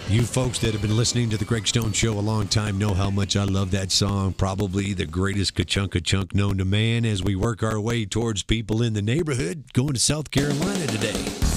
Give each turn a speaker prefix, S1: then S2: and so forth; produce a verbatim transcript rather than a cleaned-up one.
S1: You folks that have been listening to the Greg Stone Show a long time know how much I love that song. Probably the greatest ka-chunk chunk known to man as we work our way towards people in the neighborhood going to South Carolina today.